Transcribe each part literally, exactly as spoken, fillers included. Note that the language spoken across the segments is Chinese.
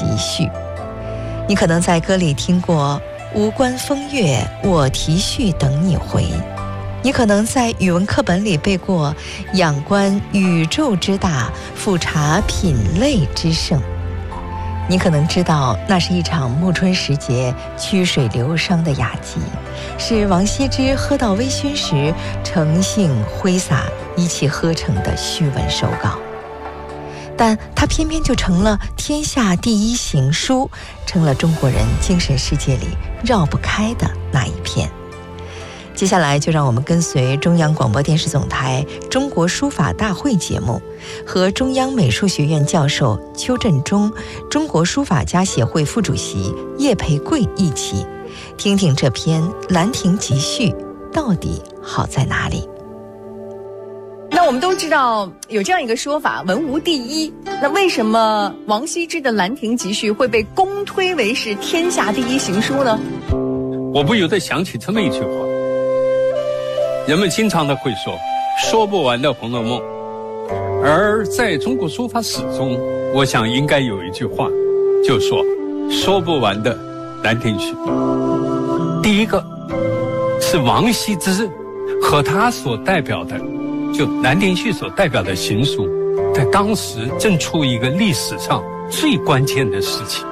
集序。你可能在歌里听过无关风月，我题序等你回。你可能在语文课本里背过仰观宇宙之大，俯察品类之盛。你可能知道那是一场暮春时节曲水流觞的雅集，是王羲之喝到微醺时诚性挥洒一气呵成的序文手稿，但它偏偏就成了天下第一行书，成了中国人精神世界里绕不开的那一篇。接下来就让我们跟随中央广播电视总台中国书法大会节目，和中央美术学院教授邱振中、中国书法家协会副主席叶培贵一起听听这篇《兰亭集序》到底好在哪里。 那我们都知道有这样一个说法，文无第一。那为什么王羲之的《兰亭集序》会被公推为是天下第一行书呢？ 我不由得想起这么一句话，人们经常的会说说不完的《红楼梦》，而在中国书法史中，我想应该有一句话，就说说不完的《兰亭序》。第一个是王羲之和他所代表的，就《兰亭序》所代表的行书，在当时正处一个历史上最关键的时期，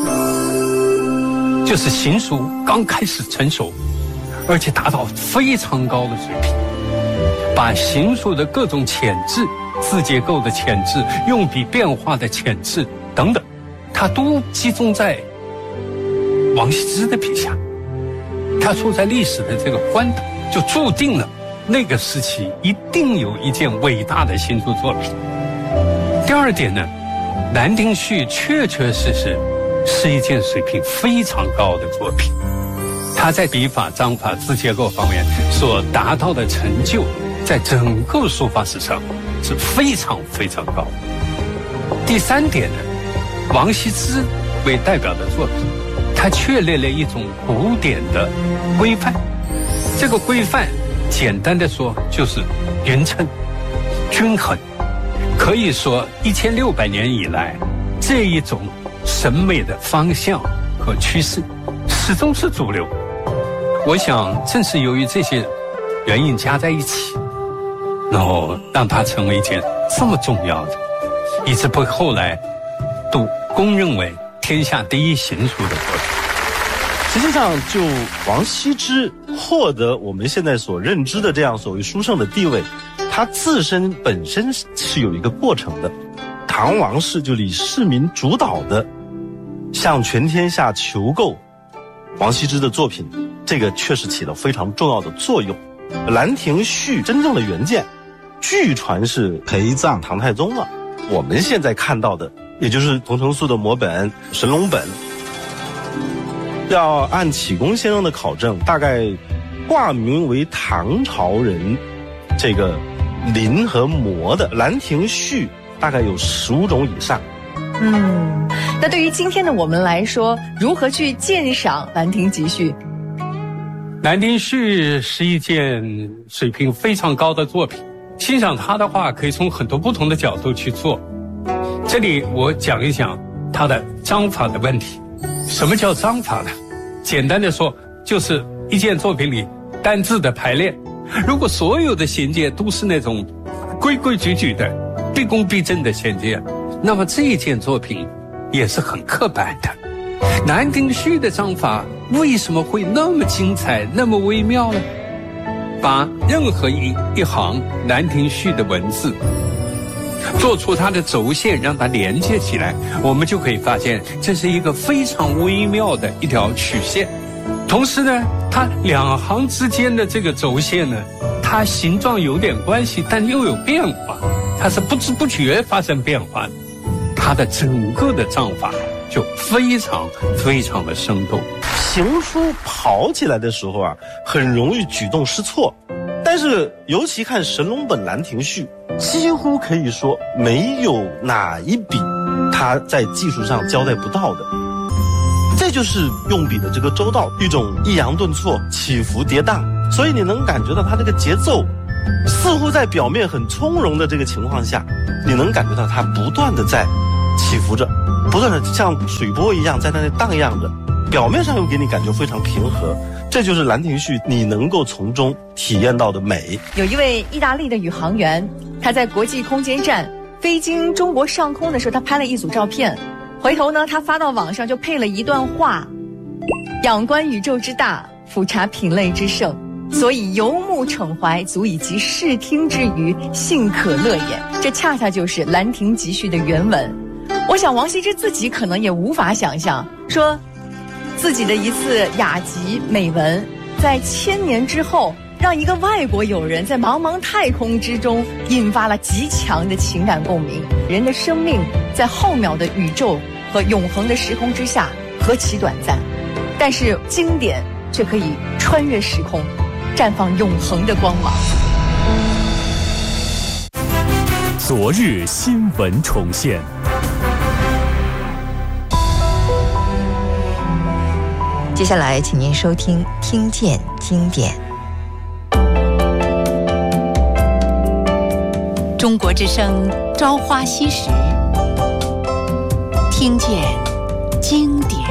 就是行书刚开始成熟，而且达到非常高的水平，把行书的各种潜质，字结构的潜质，用笔变化的潜质等等，它都集中在王羲之的笔下。他处在历史的这个关头，就注定了那个时期一定有一件伟大的行书作品。第二点呢，《兰亭序》确确实实是一件水平非常高的作品，他在笔法、章法、字结构方面所达到的成就，在整个书法史上是非常非常高。第三点呢，王羲之为代表的作品，他确立了一种古典的规范。这个规范简单的说就是匀称、均衡，可以说一千六百年以来，这一种审美的方向和趋势始终是主流。我想正是由于这些原因加在一起，然后让它成为一件这么重要的，以致被后来都公认为天下第一行书的作品。 实际上，就王羲之获得我们现在所认知的这样所谓书圣的地位，他自身本身是有一个过程的。唐王室就以市民主导的向全天下求购王羲之的作品，这个确实起了非常重要的作用。《兰亭序》真正的原件，据传是陪葬唐太宗了。我们现在看到的，也就是桐城素的摹本、神龙本，要按启功先生的考证，大概挂名为唐朝人这个临和摹的《兰亭序》大概有十五种以上。 嗯，那对于今天的我们来说，如何去鉴赏《兰亭集序》？《 兰亭序》是一件水平非常高的作品，欣赏它的话，可以从很多不同的角度去做。这里我讲一讲它的章法的问题。什么叫章法呢？简单的说，就是一件作品里单字的排列。如果所有的衔接都是那种规规矩矩的、毕恭毕敬的衔接，那么这一件作品也是很刻板的。《兰亭序》的章法为什么会那么精彩、那么微妙呢？把任何一一行《兰亭序》的文字做出它的轴线，让它连接起来，我们就可以发现这是一个非常微妙的一条曲线。同时呢，它两行之间的这个轴线呢，它形状有点关系，但又有变化，它是不知不觉发生变化的。它的整个的章法就非常非常的生动。 行书跑起来的时候啊，很容易举动失措，但是尤其看神龙本《兰亭序》，几乎可以说没有哪一笔他在技术上交代不到的。这就是用笔的这个周到，一种抑扬顿挫、起伏跌宕，所以你能感觉到他这个节奏似乎在表面很从容的这个情况下，你能感觉到他不断的在起伏着，不断的像水波一样在那里荡漾着，表面上又给你感觉非常平和。这就是兰亭序你能够从中体验到的美。 有一位意大利的宇航员，他在国际空间站飞经中国上空的时候，他拍了一组照片，回头呢他发到网上就配了一段话：仰观宇宙之大，俯察品类之盛，所以游目骋怀，足以及视听之娱，幸可乐也。这恰恰就是《兰亭集序》的原文。我想王羲之自己可能也无法想象，说自己的一次雅集美文，在千年之后，让一个外国友人在茫茫太空之中引发了极强的情感共鸣。人的生命在浩渺的宇宙和永恒的时空之下何其短暂，但是经典却可以穿越时空，绽放永恒的光芒。 昨日新闻重现。 接下来请您收听《听见经典》。 中国之声朝花夕拾，听见经典。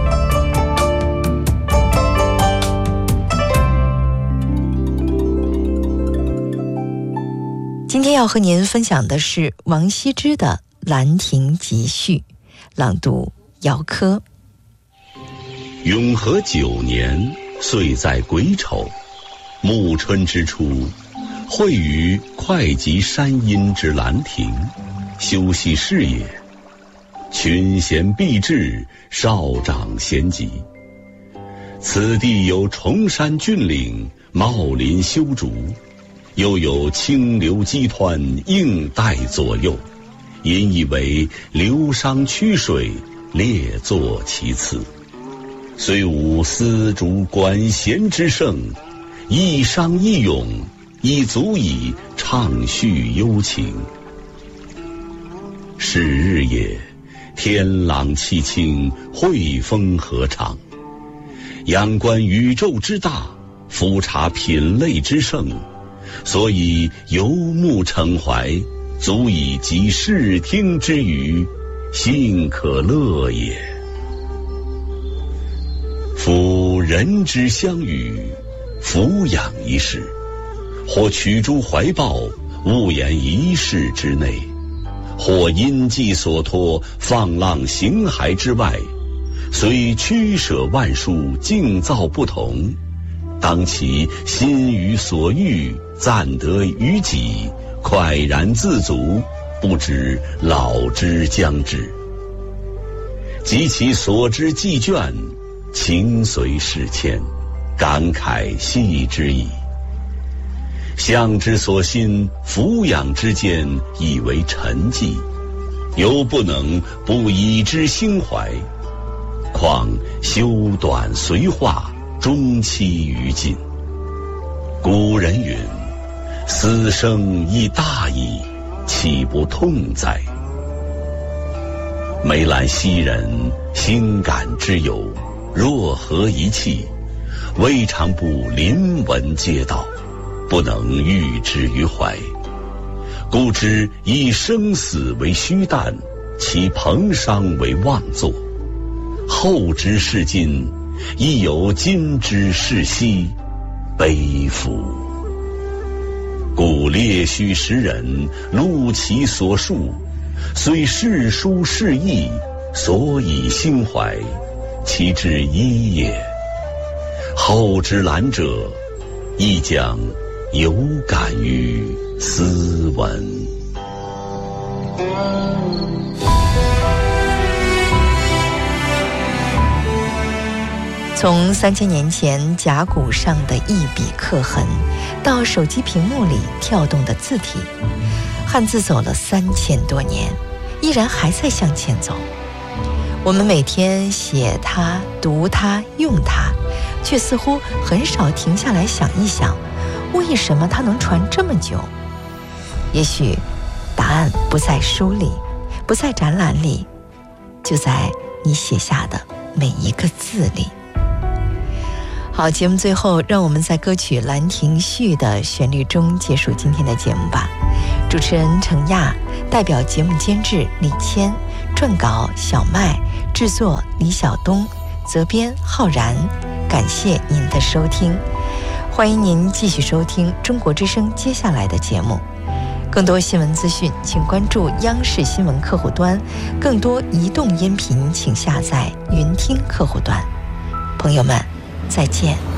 今天要和您分享的是王羲之的《兰亭集序》，朗读姚科。 永和九年，岁在癸丑，暮春之初，会于会稽山阴之兰亭，修禊事也。群贤毕至，少长咸集。此地有崇山峻岭，茂林修竹，又有清流激湍，映带左右，引以为流觞曲水，列坐其次。虽无丝竹管弦之盛，一觞一咏，已足以畅叙幽情。是日也，天朗气清，惠风和畅。仰观宇宙之大，俯察品类之盛，所以游目骋怀，足以及视听之娱，幸可乐也。夫人之相与，俯仰一世，或取诸怀抱，悟言一世之内，或因寄所托，放浪形骸之外，虽曲舍万殊，境造不同，当其心于所欲，暂得于己，快然自足，不知老之将至。及其所知既倦，情随事迁，感慨系之矣。向之所欣，俯仰之间，以为沉寂，犹不能不以之心怀。况修短随化，终期于尽。古人云：死生亦大矣，岂不痛哉？梅兰昔人心感之由，若何一气，未尝不临文嗟悼，不能喻之于怀。故知以生死为虚诞，其彭殇为妄作。后之视今，亦有今之视昔，悲夫！故列叙时人，录其所述，虽世殊世异，所以心怀，其之一也。后之览者，亦将有感于斯文。 从三千年前甲骨上的一笔刻痕，到手机屏幕里跳动的字体，汉字走了三千多年，依然还在向前走。我们每天写它、读它、用它，却似乎很少停下来想一想，为什么它能传这么久？也许答案不在书里，不在展览里，就在你写下的每一个字里。好，节目最后，让我们在歌曲《兰亭序》的旋律中结束今天的节目吧。主持人程亚，代表节目监制李谦， 撰稿小麦，制作李晓东，责编浩然。感谢您的收听，欢迎您继续收听中国之声接下来的节目。更多新闻资讯，请关注央视新闻客户端；更多移动音频，请下载云听客户端。朋友们，再见。